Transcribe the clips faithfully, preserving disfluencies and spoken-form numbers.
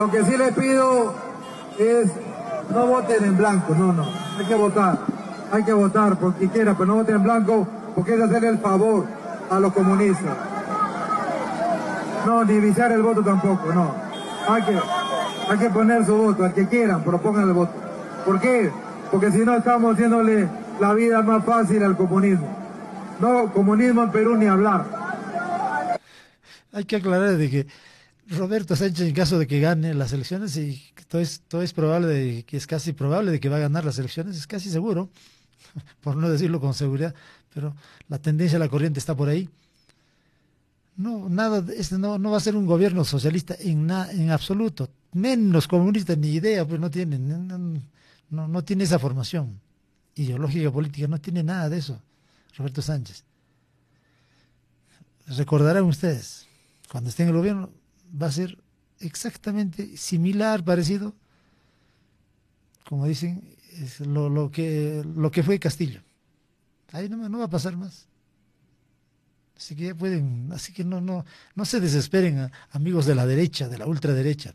Lo que sí les pido es no voten en blanco, no, no, hay que votar, hay que votar por quien quiera, pero no voten en blanco porque es hacerle el favor a los comunistas. No, ni viciar el voto tampoco, no. Hay que, hay que poner su voto, al que quieran, propongan el voto. ¿Por qué? Porque si no estamos haciéndole la vida más fácil al comunismo. No, comunismo en Perú ni hablar. Hay que aclarar de que Roberto Sánchez, en caso de que gane las elecciones, y todo es, todo es probable, de, que es casi probable de que va a ganar las elecciones, es casi seguro, por no decirlo con seguridad, pero la tendencia, la corriente está por ahí. No, nada, este no, no va a ser un gobierno socialista en, na, en absoluto, menos comunista, ni idea, pues no tiene, no, no, no tiene esa formación ideológica, política, no tiene nada de eso, Roberto Sánchez. Recordarán ustedes, cuando esté en el gobierno, va a ser exactamente similar, parecido, como dicen, es lo, lo, que, lo que fue Castillo. Ahí no, no va a pasar más. Así que ya pueden, así que no, no, no se desesperen, a, amigos de la derecha, de la ultraderecha.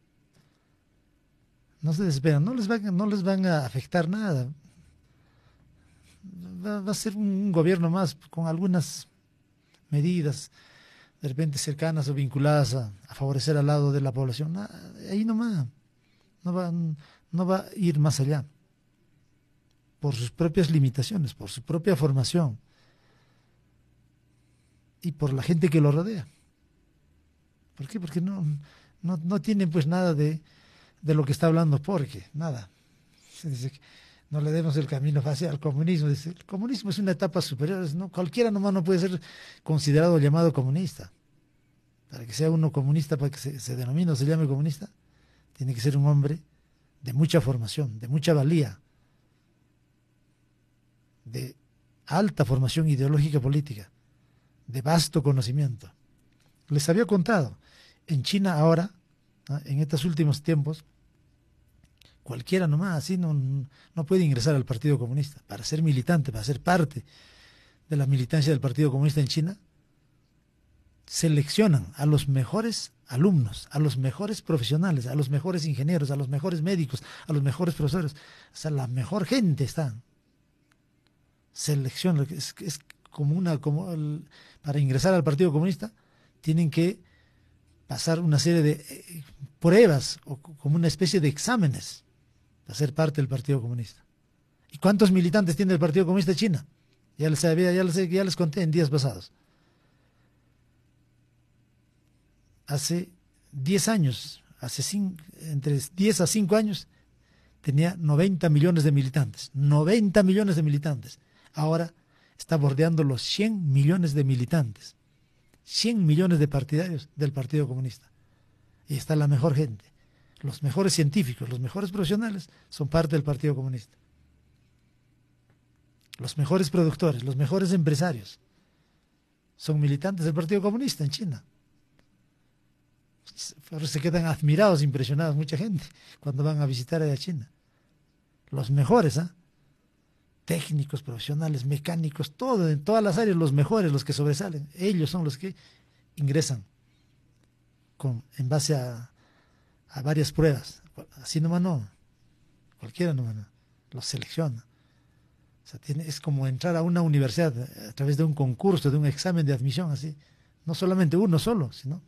No se desesperan, no les van, no les van a afectar nada. Va, va a ser un gobierno más con algunas medidas de repente cercanas o vinculadas a, a favorecer al lado de la población. Nah, ahí nomás, no va, no va a ir más allá, por sus propias limitaciones, por su propia formación y por la gente que lo rodea. ¿Por qué? Porque no, no, no tienen pues nada de, de lo que está hablando, porque nada. Se dice que no le demos el camino fácil al comunismo. Dice, el comunismo es una etapa superior, ¿no? Cualquiera nomás no puede ser considerado o llamado comunista. Para que sea uno comunista, para que se, se denomine o se llame comunista, tiene que ser un hombre de mucha formación, de mucha valía, de alta formación ideológica política, de vasto conocimiento. Les había contado, en China ahora, ¿no? En estos últimos tiempos, cualquiera nomás así no, no puede ingresar al Partido Comunista. Para ser militante, para ser parte de la militancia del Partido Comunista en China, seleccionan a los mejores alumnos, a los mejores profesionales, a los mejores ingenieros, a los mejores médicos, a los mejores profesores. O sea, la mejor gente está. Selección, es, es como una, como el, para ingresar al Partido Comunista, tienen que pasar una serie de eh, pruebas, o como una especie de exámenes, para ser parte del Partido Comunista. ¿Y cuántos militantes tiene el Partido Comunista de China? Ya les, había, ya les, ya les conté en días pasados. Hace diez años, hace cinco, entre diez a cinco años, tenía noventa millones de militantes. noventa millones de militantes. Ahora está bordeando los cien millones de militantes. cien millones de partidarios del Partido Comunista. Y está la mejor gente. Los mejores científicos, los mejores profesionales son parte del Partido Comunista. Los mejores productores, los mejores empresarios son militantes del Partido Comunista en China. Se quedan admirados, impresionados mucha gente cuando van a visitar a China. Los mejores, ¿ah? ¿eh? Técnicos, profesionales, mecánicos, todo, en todas las áreas, los mejores, los que sobresalen, ellos son los que ingresan con, en base a, a varias pruebas. Así nomás no, cualquiera nomás no, los selecciona. O sea, tiene, es como entrar a una universidad a través de un concurso, de un examen de admisión, así. No solamente uno solo, sino...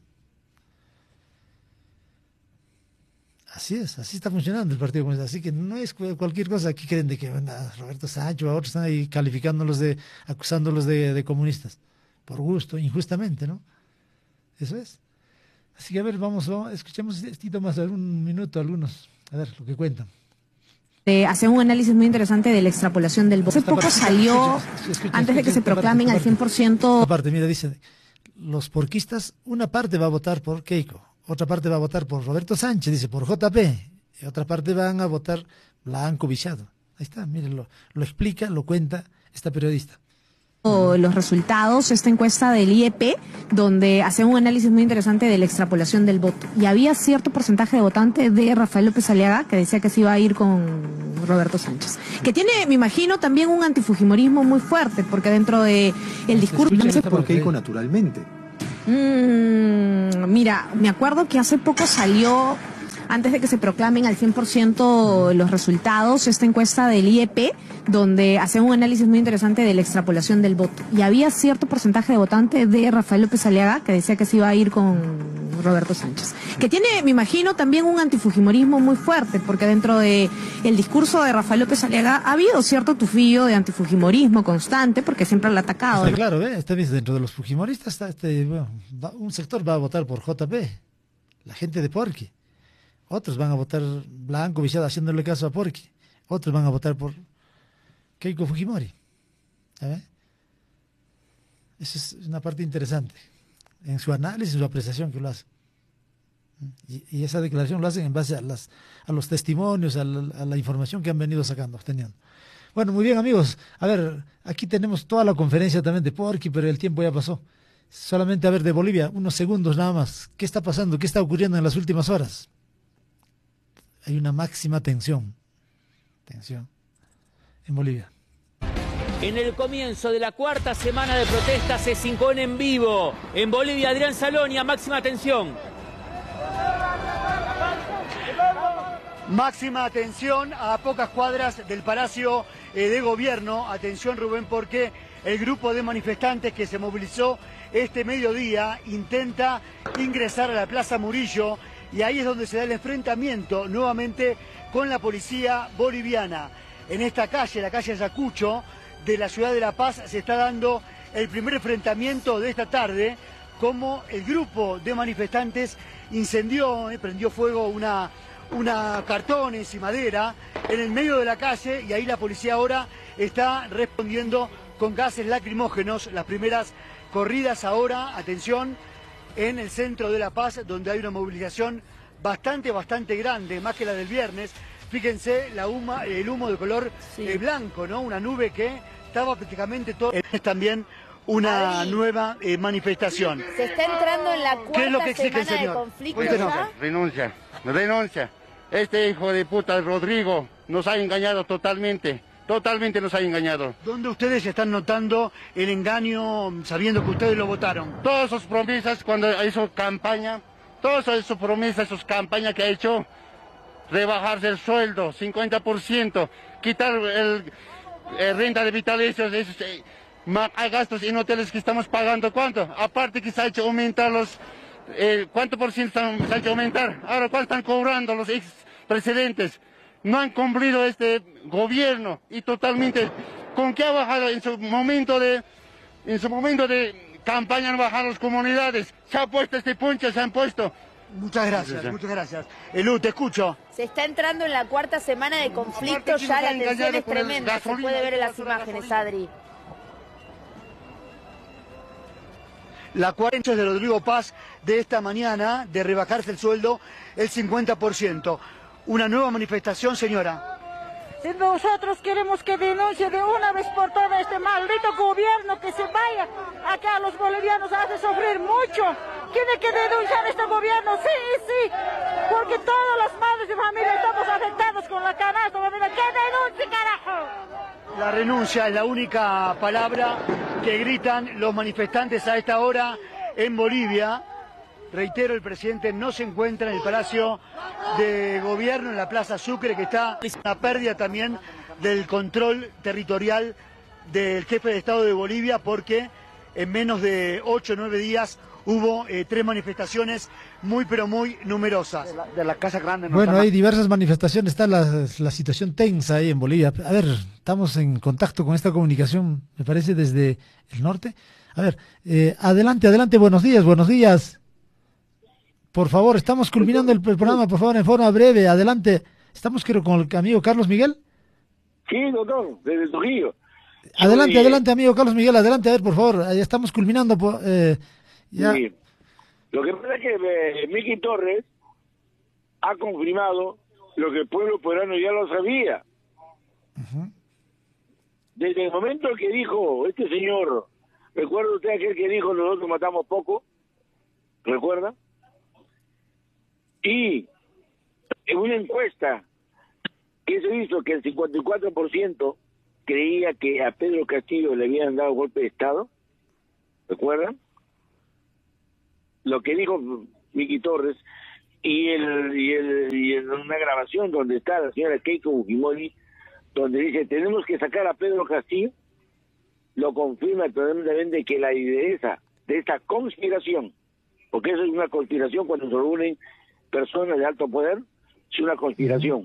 Así es, así está funcionando el Partido Comunista. Así que no es cualquier cosa. Aquí creen de que bueno, Roberto Sánchez o otros están ahí calificándolos de, acusándolos de, de comunistas. Por gusto, injustamente, ¿no? Eso es. Así que a ver, vamos, vamos escuchemos esto más, a ver, un minuto algunos, a ver lo que cuentan. Eh, hace un análisis muy interesante de la extrapolación del voto. Hace poco salió, escucha, escucha, antes de que se proclamen al cien por ciento... Parte, mira, dice, los porquistas, una parte va a votar por Keiko, otra parte va a votar por Roberto Sánchez, dice, por J P, y otra parte van a votar, la han cobiciado. Ahí está, miren, lo, lo explica, lo cuenta esta periodista. Los resultados, esta encuesta del I E P, donde hace un análisis muy interesante de la extrapolación del voto. Y había cierto porcentaje de votantes de Rafael López Aliaga que decía que se iba a ir con Roberto Sánchez. Que tiene, me imagino, también un antifujimorismo muy fuerte, porque dentro de el discurso... ¿Por qué Keiko naturalmente? Mm, mira, me acuerdo que hace poco salió antes de que se proclamen al cien por ciento los resultados, esta encuesta del I E P, donde hacen un análisis muy interesante de la extrapolación del voto. Y había cierto porcentaje de votantes de Rafael López Aliaga que decía que se iba a ir con Roberto Sánchez. Que tiene, me imagino, también un antifujimorismo muy fuerte, porque dentro de el discurso de Rafael López Aliaga ha habido cierto tufillo de antifujimorismo constante, porque siempre lo ha atacado. Está claro, ¿eh? Está bien, dentro de los fujimoristas está este, bueno, va, un sector va a votar por J P, la gente de Porqui. Otros van a votar Blanco Villada haciéndole caso a Porqui. Otros van a votar por Keiko Fujimori. ¿Sabes? Esa es una parte interesante en su análisis, en su apreciación que lo hace. Y, y esa declaración lo hacen en base a, las, a los testimonios, a la, a la información que han venido sacando, obteniendo. Bueno, muy bien, amigos. A ver, aquí tenemos toda la conferencia también de Porqui, pero el tiempo ya pasó. Solamente, a ver, de Bolivia, unos segundos nada más. ¿Qué está pasando? ¿Qué está ocurriendo en las últimas horas? Hay una máxima tensión. Tensión. En Bolivia. En el comienzo de la cuarta semana de protestas se cinco en vivo. En Bolivia, Adrián Salonia, máxima tensión. Máxima atención a pocas cuadras del Palacio eh, de Gobierno. Atención, Rubén, porque el grupo de manifestantes que se movilizó este mediodía intenta ingresar a la Plaza Murillo y ahí es donde se da el enfrentamiento nuevamente con la policía boliviana. En esta calle, la calle Ayacucho de la ciudad de La Paz, se está dando el primer enfrentamiento de esta tarde, como el grupo de manifestantes incendió, eh, prendió fuego una... una cartones y madera en el medio de la calle y ahí la policía ahora está respondiendo con gases lacrimógenos. Las primeras corridas ahora, atención, en el centro de La Paz, donde hay una movilización bastante, bastante grande, más que la del viernes. Fíjense la huma, el humo de color sí. eh, blanco, ¿no? Una nube que estaba prácticamente todo. Es también una Adri. nueva eh, manifestación. Se está entrando en la cuarta ¿Qué es lo que exige el señor? De conflicto ya. Renuncia, renuncia. Este hijo de puta Rodrigo nos ha engañado totalmente, totalmente nos ha engañado. ¿Dónde ustedes están notando el engaño sabiendo que ustedes lo votaron? Todas sus promesas cuando hizo campaña, todas sus promesas, sus campañas que ha hecho, rebajarse el sueldo, cincuenta por ciento, quitar el, el renta de vitalicios, esos, eh, gastos en hoteles que estamos pagando, ¿cuánto? Aparte que se ha hecho aumentar los... Eh, ¿Cuánto por ciento están, se ha hecho aumentar? Ahora, ¿cuánto están cobrando los ex presidentes? No han cumplido este gobierno y totalmente, ¿con qué ha bajado en su momento de, en su momento de campaña han bajado las comunidades? Se ha puesto este ponche, se han puesto. Muchas gracias, muchas gracias. Elú, te escucho. Se está entrando en la cuarta semana de conflicto, ya la tensión es tremenda, se puede ver en las imágenes, Adri. La cuarenta de Rodrigo Paz de esta mañana, de rebajarse el sueldo el cincuenta por ciento. Una nueva manifestación, señora. Nosotros queremos que denuncie de una vez por todas este maldito gobierno, que se vaya. Acá a los bolivianos hace sufrir mucho. Tiene que denunciar este gobierno, sí, sí. Porque todas las madres de familia estamos afectados con la canasta, familia. ¡Que denuncie, carajo! La renuncia es la única palabra que gritan los manifestantes a esta hora en Bolivia. Reitero, el presidente no se encuentra en el Palacio de Gobierno, en la Plaza Sucre, que está una pérdida también del control territorial del jefe de Estado de Bolivia, porque en menos de ocho o nueve días hubo eh, tres manifestaciones muy pero muy numerosas. De la, de la Casa Grande. No bueno, hay diversas manifestaciones, está la, la situación tensa ahí en Bolivia. A ver, estamos en contacto con esta comunicación, me parece, desde el norte. A ver, eh, adelante, adelante, buenos días, buenos días. Por favor, estamos culminando el programa, por favor, en forma breve, adelante. Estamos, creo, con el amigo Carlos Miguel. Sí, doctor, desde Trujillo. Adelante, sí. adelante, amigo Carlos Miguel, adelante, a ver, por favor, ya estamos culminando. Eh, ya. Sí. Lo que pasa es que eh, Miki Torres ha confirmado lo que el pueblo peruano ya lo sabía. Uh-huh. Desde el momento que dijo este señor, ¿recuerda usted aquel que dijo nosotros matamos poco? ¿Recuerda? Y en una encuesta que se hizo que el cincuenta y cuatro por ciento creía que a Pedro Castillo le habían dado golpe de Estado, ¿recuerdan? Lo que dijo Miki Torres, y, el, y, el, y en una grabación donde está la señora Keiko Fujimori, donde dice, tenemos que sacar a Pedro Castillo, lo confirma totalmente que la idea de esta conspiración, porque eso es una conspiración cuando se reúnen personas de alto poder, es una conspiración.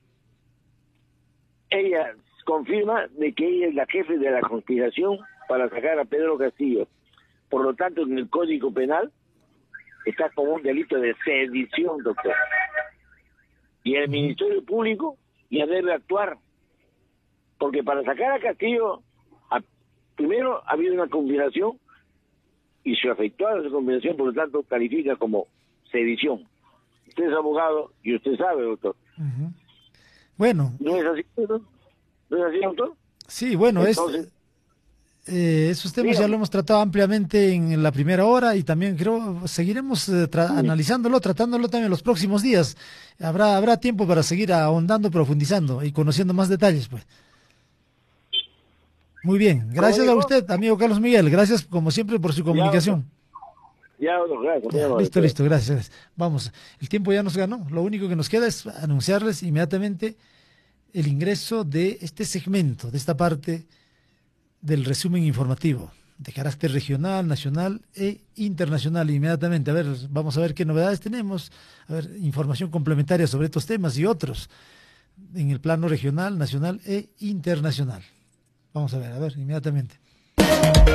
Ella confirma de que ella es la jefe de la conspiración para sacar a Pedro Castillo. Por lo tanto, en el Código Penal está como un delito de sedición, doctor. Y el Ministerio Público ya debe actuar, porque para sacar a Castillo, a, primero ha habido una conspiración y se afectó a esa conspiración, por lo tanto califica como sedición. Usted es abogado y usted sabe, doctor. Uh-huh. Bueno. ¿No es así, doctor? ¿No es así, doctor? Sí, bueno, Entonces, es... Eh, esos temas ya lo hemos tratado ampliamente en la primera hora y también creo seguiremos eh, tra sí. analizándolo, tratándolo también en los próximos días. Habrá habrá tiempo para seguir ahondando, profundizando y conociendo más detalles, pues. Muy bien, gracias a usted, amigo Carlos Miguel, gracias como siempre por su comunicación. Ya, ya, gracias, ya, listo, listo, gracias. Vamos, el tiempo ya nos ganó, lo único que nos queda es anunciarles inmediatamente el ingreso de este segmento, de esta parte del resumen informativo de carácter regional, nacional e internacional. Inmediatamente, a ver, vamos a ver qué novedades tenemos, a ver, información complementaria sobre estos temas y otros en el plano regional, nacional e internacional. Vamos a ver, a ver, inmediatamente.